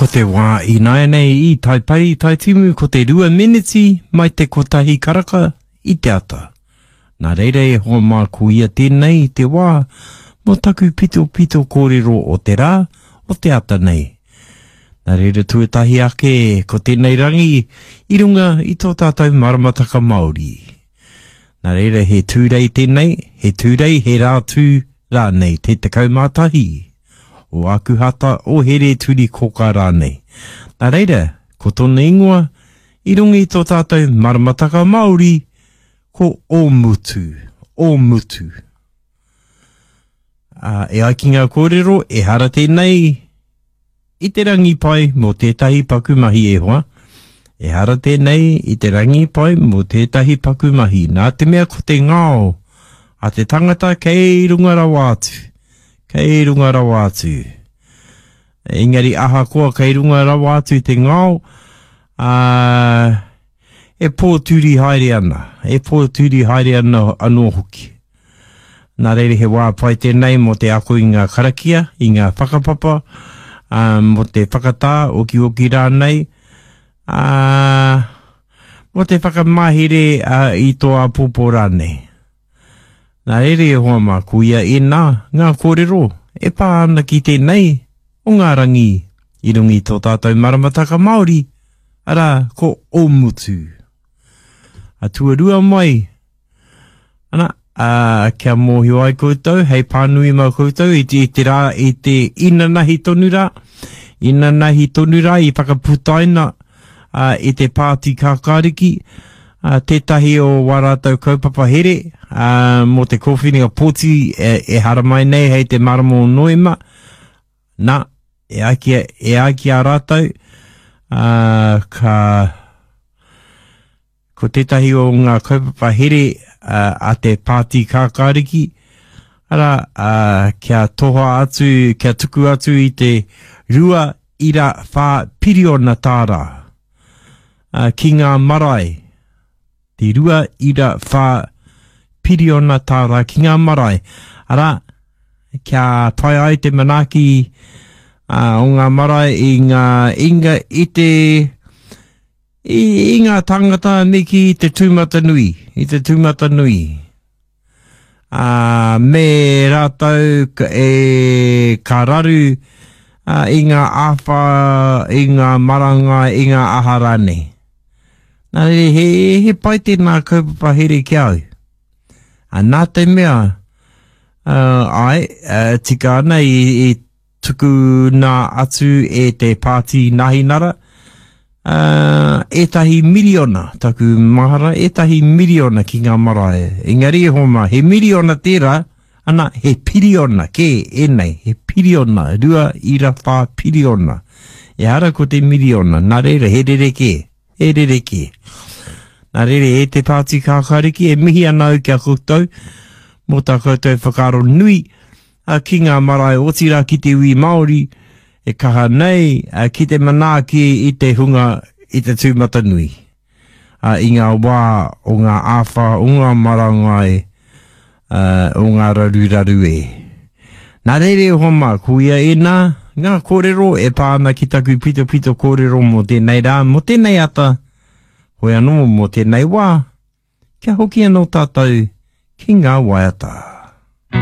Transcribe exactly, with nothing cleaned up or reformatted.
te wā I nai nei I tai pai tai timu ko te rua miniti mai te kotahi karaka I te ata. Nā reire e hoa mā kuia tēnei te wā mo taku pito pito kōrero o te rā o te ata nei. Nā reire tuatahi ake ko tēnei rangi I runga I tō tātou maramataka Māori. Nā reire he tūrei tēnei, he tūrei he rātū rānei te tekau mātahi. O aku hata o here turi koka rānei. Nā reira, ko tōna ingoa, I rungi tō tātou maramataka Māori, ko o mutu, o mutu. Uh, e ai ki ngā kōrero, e hara tēnei, I te rangi pai mo tētahi pakumahi e hoa. E hara tēnei, I te rangi pai mo tētahi pakumahi. Nā te mea ko te ngāo, a te tangata kei runga rawa atu. Kei runga rawa atu. Engari aha koa kei runga rawa atu te ngāo, uh, e pō tūri haere ana. E pō tūri haere ana anō hoki. Nā reire he wā pai tēnei mo te ako I ngā karakia, I ngā whakapapa, um, mo te whakatā, oki oki rānei, uh, mo te whakamahere uh, I tō a pōpō rānei. Nā reire e hoa mā kuia e nā, ngā kōrero, e pā ana ki tēnei, o ngā rangi, I rungi tō tātou maramataka Māori, ara ko o mutu. A tuarua mai, ana, uh, kia mōhio ai koutou, hei pānui mau koutou, I te, te rā, I te inanahi tonura, inanahi tonura, I whakaputaina, uh, I te pāti kākāriki, Uh, tētahi o warātau kaupapa here, uh, mo te kōwhiringa pōti e, e haramai nei hei te maramo noema. Nā, e aiki, e aiki a rātau, uh, ka, ko tētahi o ngā kaupapa here uh, a te pāti kākāriki, ara uh, kia toha atu, kia tuku atu I te rua ira whā piriona tāra, uh, ki ngā marae. Te rua ira whā piriona tāra ki ngā marae. Ara, kia pai ai te manaki uh, o ngā marae I ngā inga I te I, I ngā tangata niki I te tūmata nui. I te tūmata nui. Uh, me rātau e ka raru uh, I ngā awha, I ngā maranga, I ngā aha rānei. Nā re, he, he pai tēnā kaupapa here ki au. A nā te mea, uh, ai, uh, tika ana I, I tuku nā atu e te pāti nahi nara, uh, etahi miliona, taku mahara, etahi miliona ki ngā marae. Engari e homa, he miliona tērā, ana he piriona, ke enei, he piriona, rua ira whā piriona. E hara ko te miliona, nā reira, he rereke. E rereke. Nā rere e te pāti kākāriki e mihi anau kia koutou, mō tā koutou whakaro nui, a ki ngā marae otira ki te ui Māori, e kaha nei, a ki te manaaki I te hunga I te tūmata nui. A I ngā wā o ngā āwha, o ngā marangai, uh, o ngā raru raru e. Nā rere homa, kuia e nā, ngā kōrero e pāna ki taku pito pito kōrero mo tēnei rā, mo tēnei ata, hoi anō mo tēnei wā, kia hoki anō tātou ki ngā waiata.